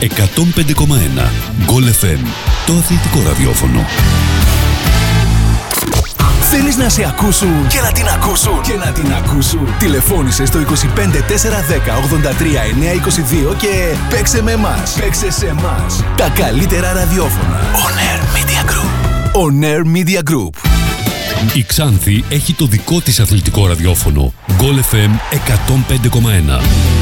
105,1. Goal FM, το αθλητικό ραδιόφωνο. Θέλεις να σε ακούσουν και να την ακούσουν και να την ακούσουν? Τηλεφώνησε στο 25 410 83 922 και παίξε με εμάς. Παίξε σε εμάς. Τα καλύτερα ραδιόφωνα. On Air Media Group. On Air Media Group. Η Ξάνθη έχει το δικό της αθλητικό ραδιόφωνο. Goal FM 105,1.